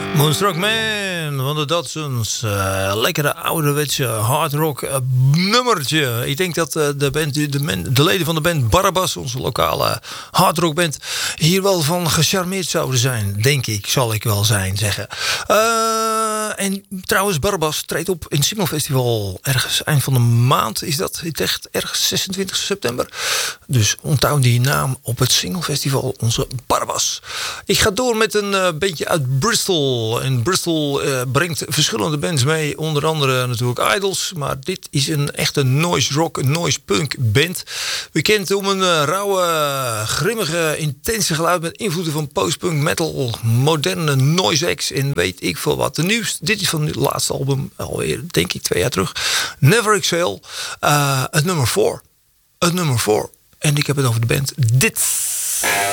Moonstruck Man van de Datsuns. Lekkere ouderwetse hardrock nummertje. Ik denk dat de leden van de band Barabbas, onze lokale hardrockband, hier wel van gecharmeerd zouden zijn. Denk ik, zal ik wel zeggen. En trouwens, Barabbas treedt op in het Simon Festival. Ergens eind van de maand is dat. Echt ergens 26 september. Dus onthoud die naam op het Single Festival. Onze Barabbas. Ik ga door met een bandje uit Bristol. En Bristol brengt verschillende bands mee. Onder andere natuurlijk Idols. Maar dit is een echte noise rock, noise punk band. Bekend om een rauwe, grimmige, intense geluid met invloeden van postpunk, metal, moderne noise acts en weet ik veel wat. De nieuwste, dit is van het laatste album, alweer denk ik 2 jaar terug. Never Exhale, het nummer 4. En ik heb het over de band Dit.